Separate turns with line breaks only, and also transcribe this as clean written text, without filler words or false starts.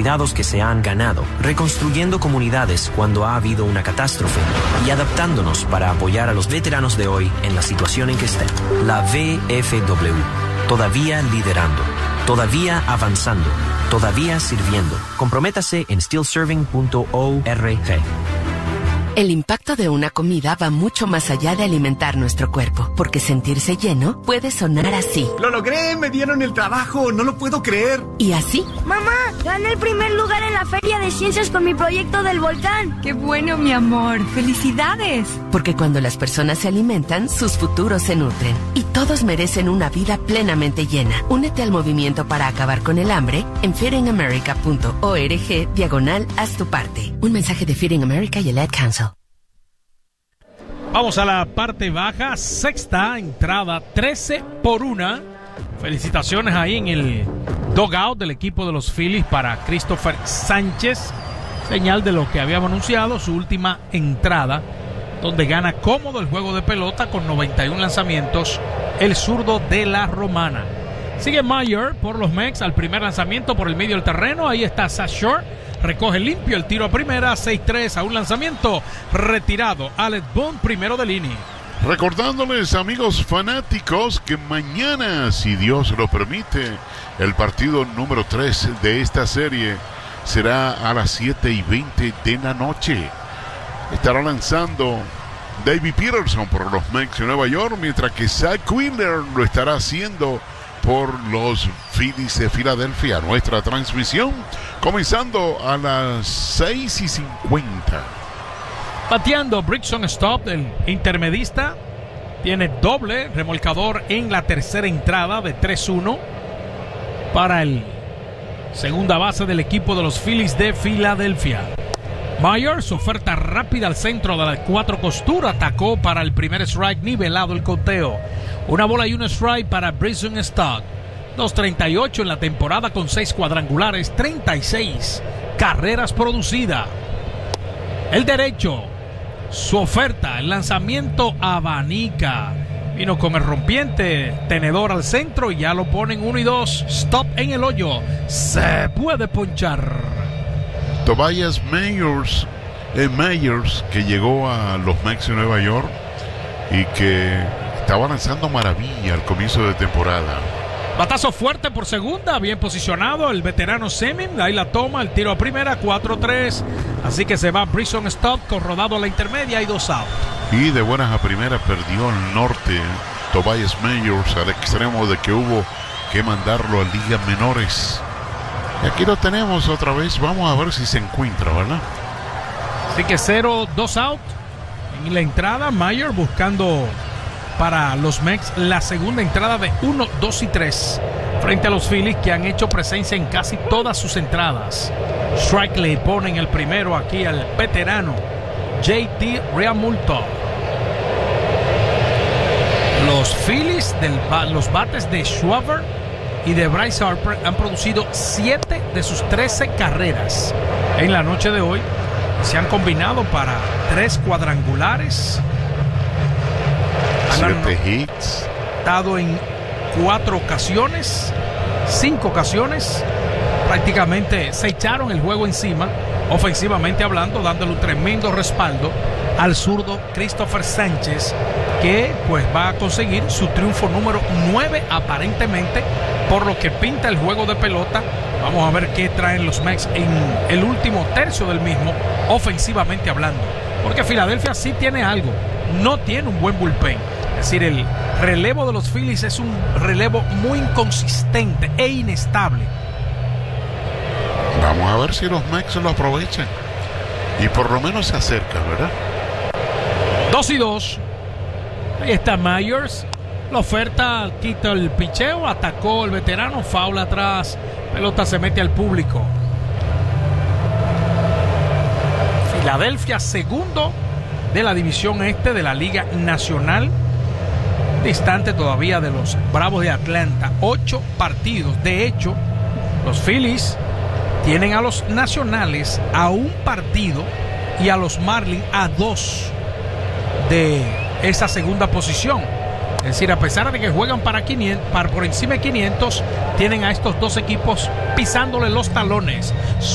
cuidados que se han ganado, reconstruyendo comunidades cuando ha habido una catástrofe y adaptándonos para apoyar a los veteranos de hoy en la situación en que estén. La VFW, todavía liderando, todavía avanzando, todavía sirviendo. Comprométase en stillserving.org.
El impacto de una comida va mucho más allá de alimentar nuestro cuerpo, porque sentirse lleno puede sonar así.
¡Lo logré! ¡Me dieron el trabajo! ¡No lo puedo creer!
¿Y así?
¡Mamá! ¡Gané el primer lugar en la Feria de Ciencias con mi proyecto del volcán!
¡Qué bueno, mi amor! ¡Felicidades!
Porque cuando las personas se alimentan, sus futuros se nutren. Y todos merecen una vida plenamente llena. Únete al movimiento para acabar con el hambre en feedingamerica.org/haz tu parte. Un mensaje de Feeding America y el Ad Council.
Vamos a la parte baja, sexta entrada, 13-1. Felicitaciones ahí en el dugout del equipo de los Phillies para Christopher Sánchez. Señal de lo que habíamos anunciado, su última entrada, donde gana cómodo el juego de pelota con 91 lanzamientos, el zurdo de la Romana. Sigue Mayer por los Mex al primer lanzamiento por el medio del terreno. Ahí está Zach Short. Recoge limpio el tiro a primera, 6-3 a un lanzamiento retirado. Alex Boone, primero del inning.
Recordándoles, amigos fanáticos, que mañana, si Dios lo permite, el partido número 3 de esta serie será a las 7:20 de la noche. Estará lanzando David Peterson por los Mets de Nueva York, mientras que Zach Wheeler lo estará haciendo por los Phillies de Filadelfia. Nuestra transmisión comenzando a las 6:50.
Bateando Bryson Stott, el intermedista, tiene doble remolcador en la tercera entrada de 3-1 para el segunda base del equipo de los Phillies de Filadelfia. Myers, oferta rápida al centro de las 4 costuras, atacó para el primer strike, nivelado el conteo. Una bola y un strike para Bryson Stott. 2.38 en la temporada con 6 cuadrangulares, 36 carreras producidas. El derecho, su oferta, el lanzamiento abanica. Vino con el rompiente, tenedor al centro y ya lo ponen 1-2. Stop en el hoyo. Se puede ponchar.
Tobias Myers, que llegó a los Mets de Nueva York y que estaba lanzando maravilla al comienzo de temporada.
Batazo fuerte por segunda, bien posicionado el veterano Semin, ahí la toma, el tiro a primera, 4-3, así que se va Bryson Stott con rodado a la intermedia y 2 out.
Y de buenas a primeras perdió el norte Tobias Myers al extremo de que hubo que mandarlo a ligas menores. Y aquí lo tenemos otra vez, vamos a ver si se encuentra, ¿verdad?
Así que 0-2 out en la entrada, Mayer buscando para los Mets la segunda entrada de 1, 2 y 3 frente a los Phillies, que han hecho presencia en casi todas sus entradas. Strike le ponen el primero aquí al veterano JT Realmuto. Los Phillies, los bates de Schwarber y de Bryce Harper han producido 7 de sus 13 carreras en la noche de hoy. Se han combinado para 3 cuadrangulares.
7 hits.
Dado en 4 ocasiones, 5 ocasiones. Prácticamente se echaron el juego encima, ofensivamente hablando, dándole un tremendo respaldo al zurdo Christopher Sánchez, que pues va a conseguir su triunfo número 9 aparentemente, por lo que pinta el juego de pelota. Vamos a ver qué traen los Mets en el último tercio del mismo, ofensivamente hablando, porque Filadelfia sí tiene algo, no tiene un buen bullpen. Es decir, el relevo de los Phillies es un relevo muy inconsistente e inestable.
Vamos a ver si los Mets lo aprovechan y por lo menos se acercan, ¿verdad?
2-2. Ahí está Myers. La oferta, quita el picheo, atacó el veterano, foul atrás, pelota se mete al público. Filadelfia, segundo de la división este de la Liga Nacional, distante todavía de los Bravos de Atlanta, 8 partidos. De hecho, los Phillies tienen a los Nacionales a 1 partido y a los Marlins a 2 de esa segunda posición. Es decir, a pesar de que juegan para 500, por encima de 500, tienen a estos dos equipos pisándole los talones.